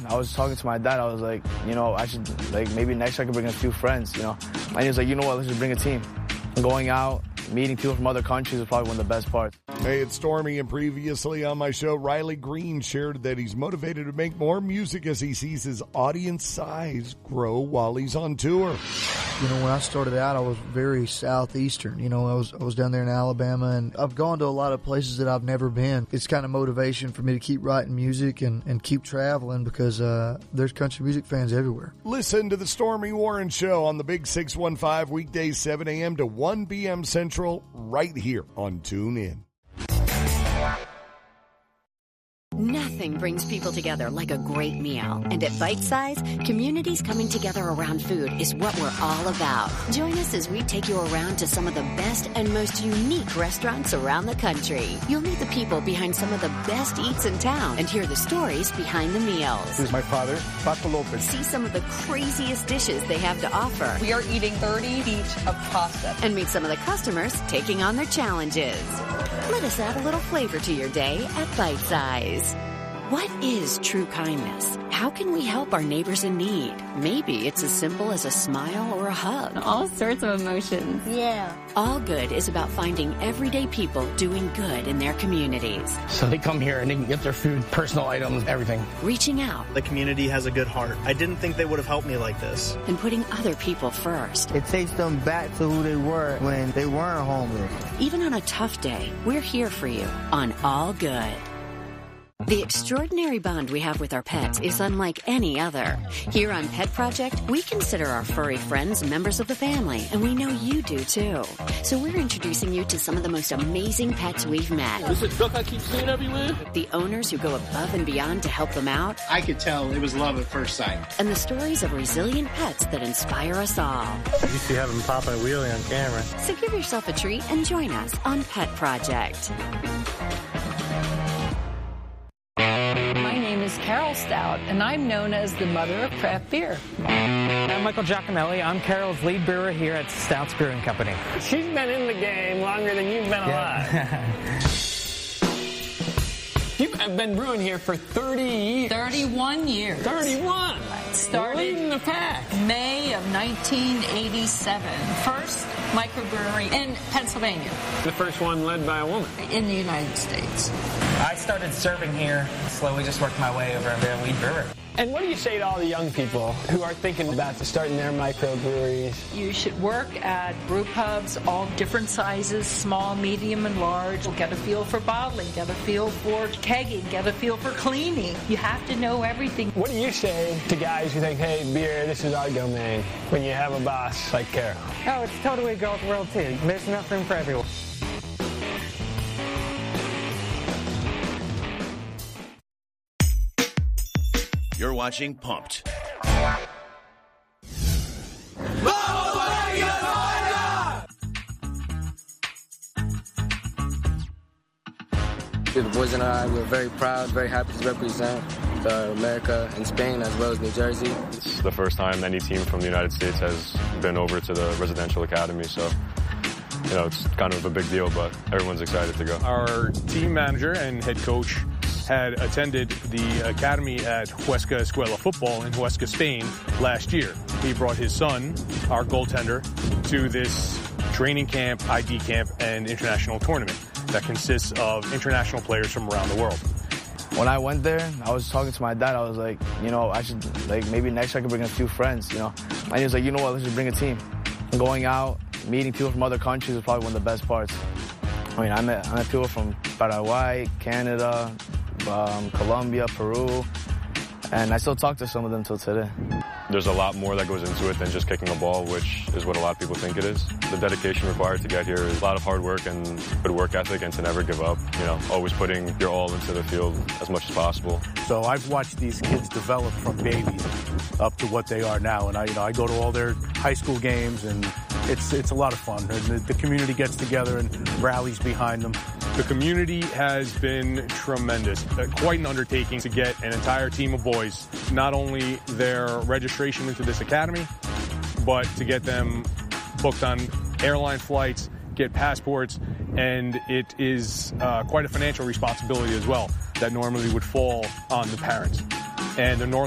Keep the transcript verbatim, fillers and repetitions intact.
I was talking to my dad. I was like, you know, I should, like, maybe next year I could bring a few friends, you know. And he was like, you know what, let's just bring a team. Going out, meeting people from other countries is probably one of the best parts. Hey, it's Stormy, and previously on my show, Riley Green shared that he's motivated to make more music as he sees his audience size grow while he's on tour. You know, when I started out, I was very southeastern. You know, I was I was down there in Alabama, and I've gone to a lot of places that I've never been. It's kind of motivation for me to keep writing music and, and keep traveling because uh, there's country music fans everywhere. Listen to the Stormy Warren Show on the Big six one five, weekdays seven a.m. to one p.m. Central, right here on TuneIn. Nothing brings people together like a great meal. And at Bite Size, communities coming together around food is what we're all about. Join us as we take you around to some of the best and most unique restaurants around the country. You'll meet the people behind some of the best eats in town and hear the stories behind the meals. This is my father, Pato Lopez. See some of the craziest dishes they have to offer. We are eating thirty feet of pasta. And meet some of the customers taking on their challenges. Let us add a little flavor to your day at Bite Size. What is true kindness? How can we help our neighbors in need? Maybe it's as simple as a smile or a hug. All sorts of emotions. Yeah. All Good is about finding everyday people doing good in their communities. So they come here and they can get their food, personal items, everything. Reaching out. The community has a good heart. I didn't think they would have helped me like this. And putting other people first. It takes them back to who they were when they weren't homeless. Even on a tough day, we're here for you on All Good. The extraordinary bond we have with our pets is unlike any other. Here on Pet Project, we consider our furry friends members of the family, and we know you do too. So we're introducing you to some of the most amazing pets we've met. This is a duck I keep seeing everywhere. The owners who go above and beyond to help them out. I could tell it was love at first sight. And the stories of resilient pets that inspire us all. You used to have them popping a wheelie on camera. So give yourself a treat and join us on Pet Project. Carol Stout, and I'm known as the mother of craft beer. I'm Michael Giacomelli. I'm Carol's lead brewer here at Stout's Brewing Company. She's been in the game longer than you've been yeah. alive. You've been brewing here for thirty years. thirty-one years. thirty-one. Started leading the pack. May of nineteen eighty-seven. First microbrewery in Pennsylvania. The first one led by a woman. In the United States. I started serving here, slowly just worked my way over and being a lead brewer. And what do you say to all the young people who are thinking about starting their microbreweries? You should work at brew pubs, all different sizes, small, medium, and large. Get a feel for bottling, get a feel for kegging, get a feel for cleaning. You have to know everything. What do you say to guys who think, hey, beer, this is our domain, when you have a boss like Carol? Oh, it's totally a girl's world, too. There's enough room for everyone. You're watching Pumped. The boys and I, we're very proud, very happy to represent uh, America and Spain as well as New Jersey. It's the first time any team from the United States has been over to the residential academy, so you know it's kind of a big deal, but everyone's excited to go. Our team manager and head coach had attended the academy at Huesca Escuela Football in Huesca, Spain last year. He brought his son, our goaltender, to this training camp, I D camp, and international tournament that consists of international players from around the world. When I went there, I was talking to my dad. I was like, you know, I should, like, maybe next year I could bring a few friends, you know. And he was like, you know what, let's just bring a team. And going out, meeting people from other countries is probably one of the best parts. I mean, I met, I met people from Paraguay, Canada, um, Colombia, Peru, and I still talk to some of them till today. There's a lot more that goes into it than just kicking a ball, which is what a lot of people think it is. The dedication required to get here is a lot of hard work and good work ethic, and to never give up, you know, always putting your all into the field as much as possible. So I've watched these kids develop from babies up to what they are now, and I, you know, I go to all their high school games, and it's it's a lot of fun. And the, the community gets together and rallies behind them. The community has been tremendous. Uh, quite an undertaking to get an entire team of boys, not only their registration into this academy, but to get them booked on airline flights, get passports, and it is uh, quite a financial responsibility as well that normally would fall on the parents. And the North